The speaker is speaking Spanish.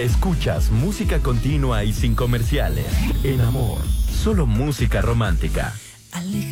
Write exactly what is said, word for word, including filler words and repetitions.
Escuchas música continua y sin comerciales. En Amor, solo música romántica.